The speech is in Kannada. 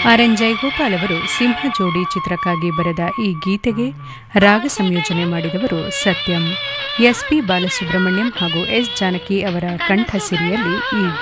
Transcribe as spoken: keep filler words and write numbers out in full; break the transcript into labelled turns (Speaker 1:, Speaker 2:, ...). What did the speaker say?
Speaker 1: ಆರ್ ಎನ್ ಜಯಗೋಪಾಲ್ ಅವರು ಸಿಂಹ ಜೋಡಿ ಚಿತ್ರಕ್ಕಾಗಿ ಬರೆದ ಈ ಗೀತೆಗೆ ರಾಗ ಸಂಯೋಜನೆ ಮಾಡಿದವರು ಸತ್ಯಂ. ಎಸ್ ಪಿ ಬಾಲಸುಬ್ರಹ್ಮಣ್ಯಂ ಹಾಗೂ ಎಸ್ ಜಾನಕಿ ಅವರ ಕಂಠಸಿರಿಯಲ್ಲಿ ಈ